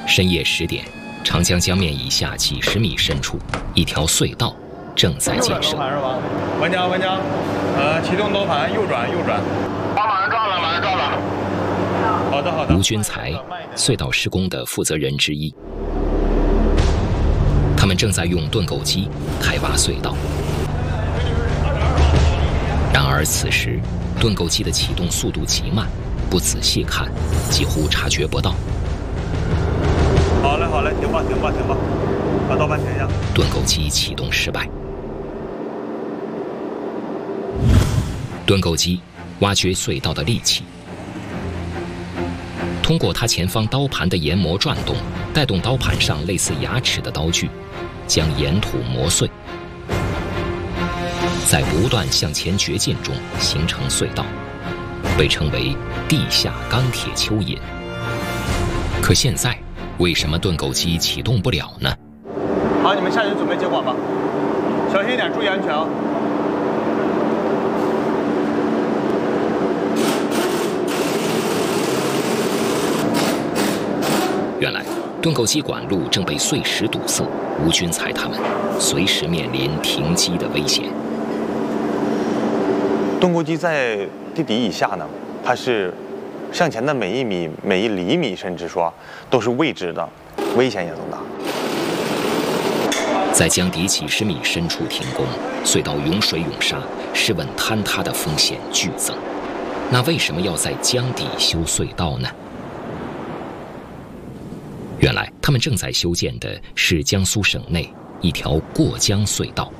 深夜10点，长江江面以下几十米深处，一条隧道正在建设。 右转兜盘是吧？玩家，启动兜盘，右转。马上到了。好的。 吴军才，隧道施工的负责人之一。他们正在用盾构机开挖隧道。然而此时，盾构机的启动速度极慢，不仔细看，几乎察觉不到。 好嘞，停吧，把刀盘停下。 盾构机启动失败。盾构机挖掘隧道的利器，通过它前方刀盘的研磨转动，带动刀盘上类似牙齿的刀具，将岩土磨碎，在不断向前掘进中形成隧道，被称为地下钢铁蚯蚓。可现在，为什么盾构机启动不了呢？ 好，你们下去准备接管吧，小心一点，注意安全啊！ 原来，盾构机管路正被碎石堵塞，吴军才他们随时面临停机的危险。 盾构机在地底以下呢，它是向前的每一米、每一厘米，甚至说都是未知的，危险也更大。 在江底几十米深处停工，隧道涌水涌沙，试问坍塌的风险剧增。那为什么要在江底修隧道呢？原来，他们正在修建的是江苏省内一条过江隧道。